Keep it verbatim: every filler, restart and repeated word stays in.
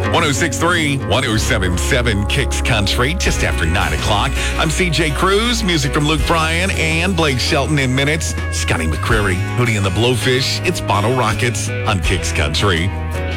one oh six point three, one oh seven point seven Kicks Country, just after nine o'clock. I'm C J Cruz, music from Luke Bryan and Blake Shelton in minutes. Scotty McCreery, Hootie and the Blowfish. It's Bottle Rockets on Kicks Country.